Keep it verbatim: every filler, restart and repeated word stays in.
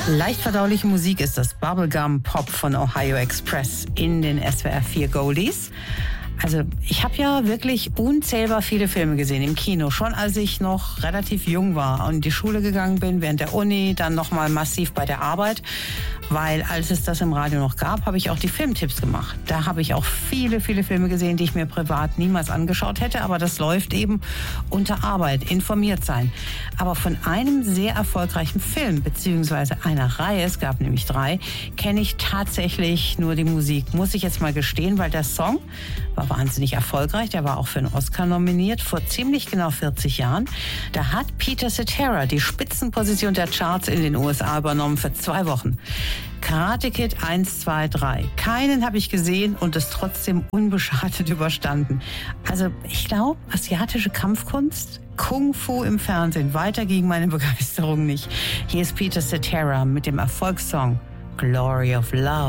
Leicht verdauliche Musik ist das Bubblegum Pop von Ohio Express in den S W R vier Goldies. Also ich habe ja wirklich unzählbar viele Filme gesehen im Kino, schon als ich noch relativ jung war und in die Schule gegangen bin, während der Uni, dann nochmal massiv bei der Arbeit, weil als es das im Radio noch gab, habe ich auch die Filmtipps gemacht. Da habe ich auch viele, viele Filme gesehen, die ich mir privat niemals angeschaut hätte, aber das läuft eben unter Arbeit, informiert sein. Aber von einem sehr erfolgreichen Film, beziehungsweise einer Reihe, es gab nämlich drei, kenne ich tatsächlich nur die Musik, muss ich jetzt mal gestehen, weil der Song war wahnsinnig erfolgreich. Der war auch für einen Oscar nominiert vor ziemlich genau vierzig Jahren. Da hat Peter Cetera die Spitzenposition der Charts in den U S A übernommen für zwei Wochen. Karate Kid eins, zwei, drei. Keinen habe ich gesehen und es trotzdem unbeschadet überstanden. Also ich glaube, asiatische Kampfkunst, Kung Fu im Fernsehen, weiter gegen meine Begeisterung nicht. Hier ist Peter Cetera mit dem Erfolgssong Glory of Love.